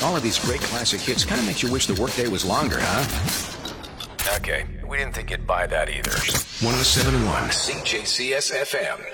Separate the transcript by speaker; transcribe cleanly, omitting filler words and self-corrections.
Speaker 1: All of these great classic hits kind of makes you wish the workday was longer, huh?
Speaker 2: Okay, we didn't think you'd buy that either.
Speaker 1: 107.1 CJCS FM.